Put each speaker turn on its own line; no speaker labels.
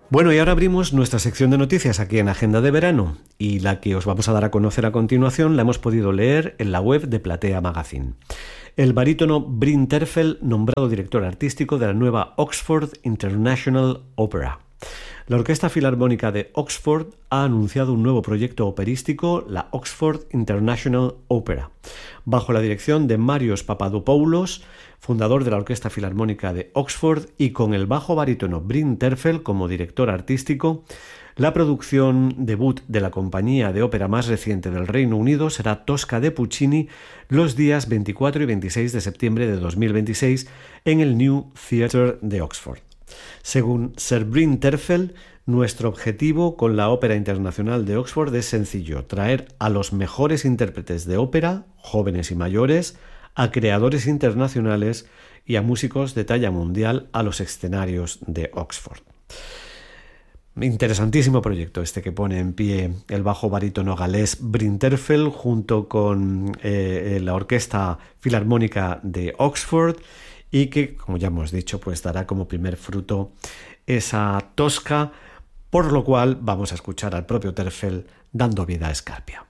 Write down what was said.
Bueno, y ahora abrimos nuestra sección de noticias aquí en Agenda de Verano, y la que os vamos a dar a conocer a continuación la hemos podido leer en la web de Platea Magazine. El barítono Bryn Terfel, nombrado director artístico de la nueva Oxford International Opera. La Orquesta Filarmónica de Oxford ha anunciado un nuevo proyecto operístico, la Oxford International Opera, bajo la dirección de Marios Papadopoulos, fundador de la Orquesta Filarmónica de Oxford, y con el bajo barítono Bryn Terfel como director artístico. La producción debut de la compañía de ópera más reciente del Reino Unido será Tosca de Puccini los días 24 y 26 de septiembre de 2026 en el New Theatre de Oxford. Según Sir Bryn Terfel, nuestro objetivo con la Ópera Internacional de Oxford es sencillo: traer a los mejores intérpretes de ópera, jóvenes y mayores, a creadores internacionales y a músicos de talla mundial a los escenarios de Oxford. Interesantísimo proyecto este que pone en pie el bajo barítono galés Bryn Terfel junto con la Orquesta Filarmónica de Oxford, y que, como ya hemos dicho, pues dará como primer fruto esa Tosca, por lo cual vamos a escuchar al propio Terfel dando vida a Scarpia.